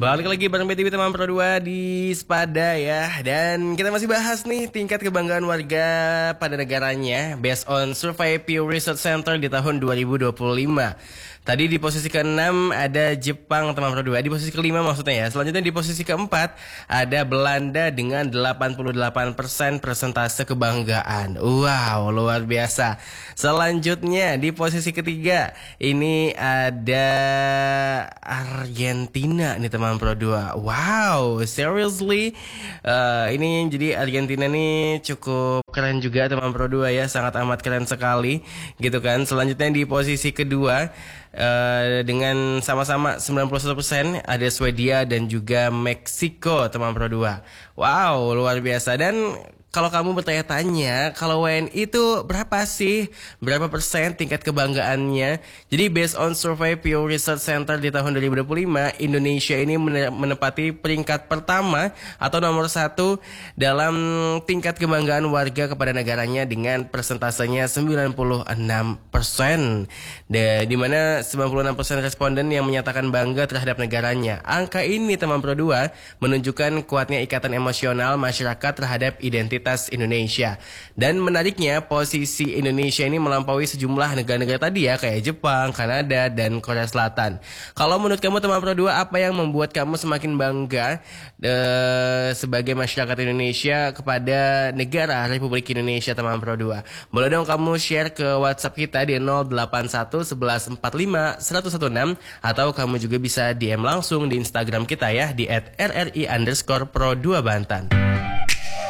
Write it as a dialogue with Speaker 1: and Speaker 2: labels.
Speaker 1: Balik lagi bareng BTW teman Pro 2 di Spada ya. Dan kita masih bahas nih tingkat kebanggaan warga pada negaranya based on Survey Pew Research Center di tahun 2025. Tadi di posisi ke-6 ada Jepang teman Pro 2, di posisi ke-5 maksudnya ya. Selanjutnya di posisi ke-4 ada Belanda dengan 88% persentase kebanggaan. Wow, luar biasa. Selanjutnya di posisi ketiga ini ada Argentina nih teman Pro 2. Wow, seriously. Ini jadi Argentina nih cukup keren juga teman Pro 2 ya, sangat amat keren sekali gitu kan. Selanjutnya di posisi kedua dengan sama-sama 91% ada Swedia dan juga Meksiko teman Pro 2. Wow, luar biasa. Dan kalau kamu bertanya-tanya, kalau WNI itu berapa sih? Berapa persen tingkat kebanggaannya? Jadi based on Survey Pew Research Center di tahun 2025, Indonesia ini menempati peringkat pertama atau nomor 1 dalam tingkat kebanggaan warga kepada negaranya dengan persentasenya 96%. Di mana 96% responden yang menyatakan bangga terhadap negaranya. Angka ini teman Pro 2 menunjukkan kuatnya ikatan emosional masyarakat terhadap identitas Indonesia. Dan menariknya posisi Indonesia ini melampaui sejumlah negara-negara tadi ya, kayak Jepang, Kanada, dan Korea Selatan. Kalau menurut kamu teman Pro 2, apa yang membuat kamu semakin bangga sebagai masyarakat Indonesia kepada negara Republik Indonesia teman Pro 2? Boleh dong kamu share ke WhatsApp kita di 081 11 45 116, atau kamu juga bisa DM langsung di Instagram kita ya di @rri_pro2bantan.